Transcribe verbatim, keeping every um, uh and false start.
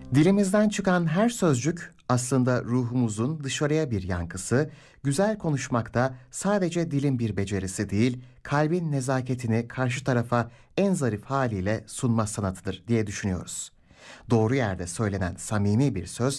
Dilimizden çıkan her sözcük aslında ruhumuzun dışarıya bir yankısı, güzel konuşmak da sadece dilin bir becerisi değil, kalbin nezaketini karşı tarafa en zarif haliyle sunma sanatıdır diye düşünüyoruz. Doğru yerde söylenen samimi bir söz